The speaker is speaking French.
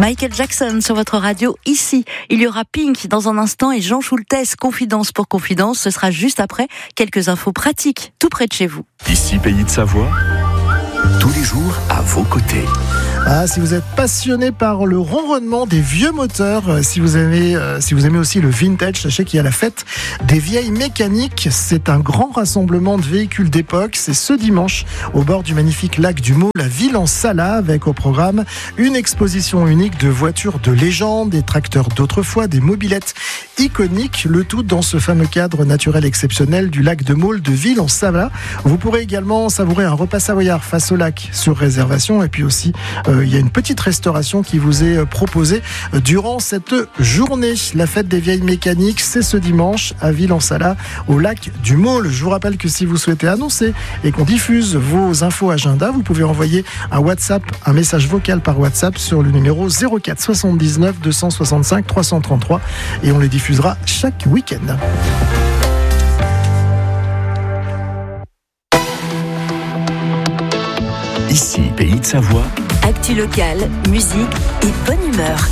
Michael Jackson sur votre radio ici. Il y aura Pink dans un instant et Jean Schultes, Confidence pour Confidence. Ce sera juste après quelques infos pratiques tout près de chez vous. Ici, Pays de Savoie, tous les jours à vos côtés. Si vous êtes passionné par le ronronnement des vieux moteurs, si vous aimez aussi le vintage, sachez qu'il y a la fête des vieilles mécaniques. C'est un grand rassemblement de véhicules d'époque. C'est ce dimanche au bord du magnifique lac du Maule, la ville en Sala, avec au programme une exposition unique de voitures de légende, des tracteurs d'autrefois, des mobylettes iconiques, le tout dans ce fameux cadre naturel exceptionnel du lac de Maule de ville en Sala. Vous pourrez également savourer un repas savoyard face au lac sur réservation, et puis aussi il y a une petite restauration qui vous est proposée durant cette journée. La fête des vieilles mécaniques, c'est ce dimanche à Ville-en-Sala, au lac du Maule. Je vous rappelle que si vous souhaitez annoncer et qu'on diffuse vos infos agenda, vous pouvez envoyer un message vocal par WhatsApp sur le numéro 04 79 265 333 et on les diffusera chaque week-end. Ici, Pays de Savoie. Actu locale, musique et bonne humeur.